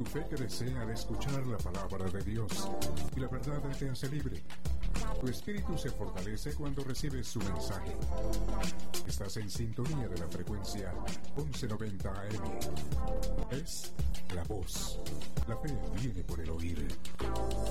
Tu fe te desea de escuchar la palabra de Dios y la verdad te hace libre. Tu espíritu se fortalece cuando recibes su mensaje. Estás en sintonía de la frecuencia 1190 AM. Es la voz. La fe viene por el oír.